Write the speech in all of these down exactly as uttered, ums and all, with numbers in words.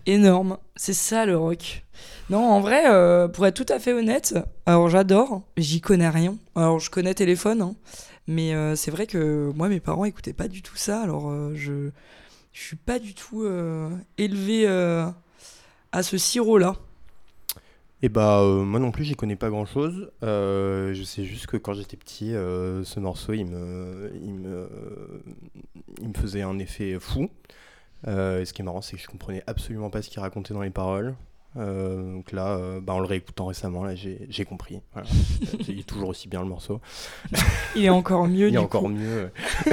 Énorme, c'est ça le rock. Non, en vrai, euh, pour être tout à fait honnête, alors j'adore, j'y connais rien. Alors je connais téléphone, hein, mais euh, c'est vrai que moi, mes parents écoutaient pas du tout ça, alors euh, je je suis pas du tout euh, élevée euh, à ce sirop-là. Et bah euh, moi non plus j'y connais pas grand chose. je sais juste que quand j'étais petit euh, ce morceau il me, il, me, il me faisait un effet fou. Euh, et ce qui est marrant c'est que je comprenais absolument pas ce qu'il racontait dans les paroles. Euh, donc là euh, bah, en le réécoutant récemment là, j'ai, j'ai compris. Voilà. Il est toujours aussi bien le morceau. Il est encore mieux Il est du encore coup. mieux.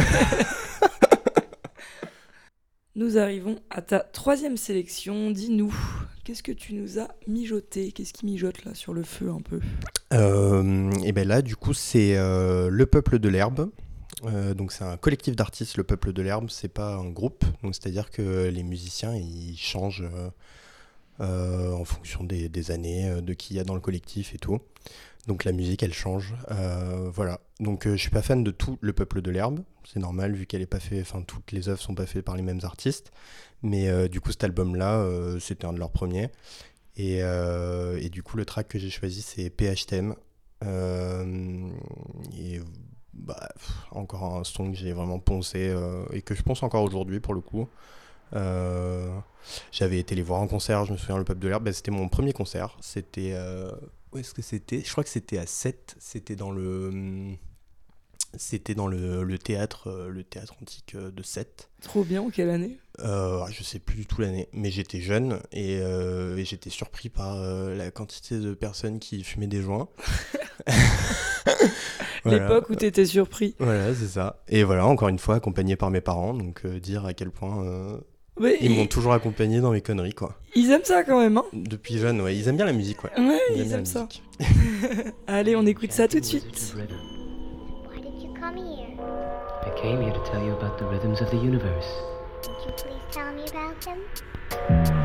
Nous arrivons à ta troisième sélection. Dis-nous, qu'est-ce que tu nous as mijoté ? Qu'est-ce qui mijote là sur le feu un peu ? Euh, et ben là, du coup, c'est euh, Le Peuple de l'Herbe. Euh, donc c'est un collectif d'artistes, Le Peuple de l'Herbe. C'est pas un groupe. Donc c'est-à-dire que les musiciens ils changent euh, euh, en fonction des, des années, euh, de qui il y a dans le collectif et tout. Donc la musique elle change. Euh, voilà. Donc euh, je suis pas fan de tout Le Peuple de l'Herbe. C'est normal vu qu'elle est pas fait. Enfin toutes les œuvres sont pas faites par les mêmes artistes. Mais euh, du coup cet album-là, euh, c'était un de leurs premiers. Et, euh, et du coup, le track que j'ai choisi, c'est P H T M. Euh, et bah, pff, encore un son que j'ai vraiment poncé euh, et que je pense encore aujourd'hui pour le coup. Euh, j'avais été les voir en concert, je me souviens, Le Peuple de l'Herbe. Bah, c'était mon premier concert. C'était. Euh, où est-ce que c'était ? Je crois que c'était à Sète. C'était dans le. C'était dans le, le théâtre, euh, le théâtre antique euh, de Sète. Trop bien, quelle année ? Euh, je sais plus du tout l'année, mais j'étais jeune et, euh, et j'étais surpris par euh, la quantité de personnes qui fumaient des joints. Voilà. L'époque où t'étais surpris. Voilà, c'est ça. Et voilà, encore une fois, accompagné par mes parents, donc euh, dire à quel point euh, Ouais, ils et- m'ont toujours accompagné dans mes conneries, quoi. Ils aiment ça quand même, hein ? Depuis jeune, ouais, ils aiment bien la musique, ouais. Ouais, Ils ils aiment bien aiment la ça. musique. Allez, on écoute ça tout de suite. Why did you come here? I came here to tell you about the rhythms of the universe. Would you please tell me about them?